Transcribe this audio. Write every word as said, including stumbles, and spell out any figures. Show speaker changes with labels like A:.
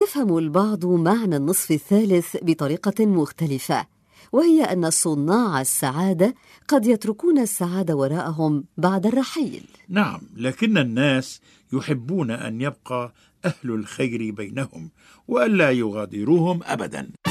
A: يفهم البعض معنى النصف الثالث بطريقة مختلفة، وهي أن صناع السعادة قد يتركون السعادة وراءهم بعد الرحيل.
B: نعم، لكن الناس يحبون أن يبقى أهل الخير بينهم وألا يغادروهم أبدا.